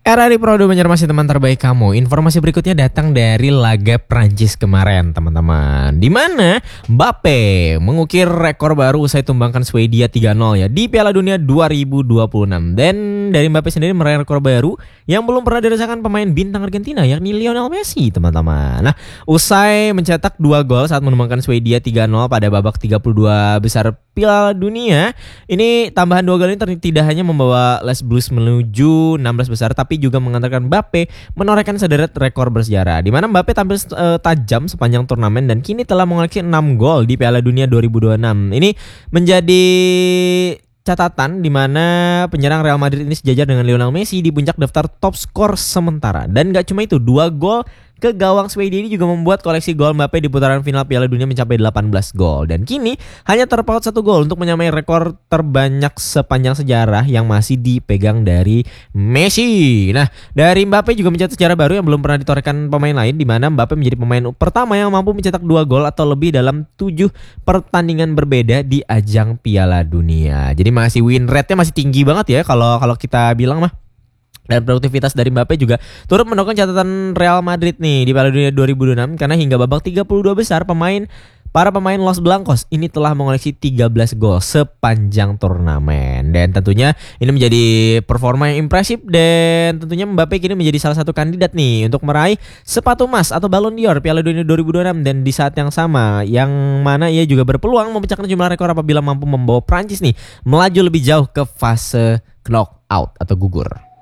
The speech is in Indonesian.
RRI Prodo masih teman terbaik kamu. Informasi berikutnya datang dari laga Prancis kemarin, teman-teman. Di mana Mbappe mengukir rekor baru usai tumbangkan Swedia 3-0 ya di Piala Dunia 2026. Dan dari Mbappe sendiri meraih rekor baru yang belum pernah dirasakan pemain bintang Argentina, yakni Lionel Messi, teman-teman. Nah, usai mencetak 2 gol saat menumbangkan Swedia 3-0 pada babak 32 besar Piala Dunia, ini tambahan 2 gol ini tidak hanya membawa Les Blues menuju 16 besar, tapi juga mengantarkan Mbappe menorehkan sederet rekor bersejarah, di mana Mbappe tampil tajam sepanjang turnamen dan kini telah mengoleksi 6 gol di Piala Dunia 2026. Ini menjadi catatan di mana penyerang Real Madrid ini sejajar dengan Lionel Messi di puncak daftar top skor sementara. Dan gak cuma itu, 2 gol ke gawang Swedia ini juga membuat koleksi gol Mbappe di putaran final Piala Dunia mencapai 18 gol. Dan kini hanya terpaut 1 gol untuk menyamai rekor terbanyak sepanjang sejarah yang masih dipegang dari Messi. Nah, dari Mbappe juga mencetak sejarah baru yang belum pernah ditorehkan pemain lain, di mana Mbappe menjadi pemain pertama yang mampu mencetak 2 gol atau lebih dalam 7 pertandingan berbeda di ajang Piala Dunia. Jadi masih win rate-nya masih tinggi banget ya kalau kita bilang mah. Dan produktivitas dari Mbappe juga turut mendukung catatan Real Madrid nih di Piala Dunia 2026, karena hingga babak 32 besar para pemain Los Blancos ini telah mengoleksi 13 gol sepanjang turnamen. Dan tentunya ini menjadi performa yang impresif, dan tentunya Mbappe kini menjadi salah satu kandidat nih untuk meraih sepatu emas atau Ballon d'Or Piala Dunia 2026. Dan di saat yang sama, yang mana ia juga berpeluang memecahkan jumlah rekor apabila mampu membawa Prancis nih melaju lebih jauh ke fase knockout atau gugur.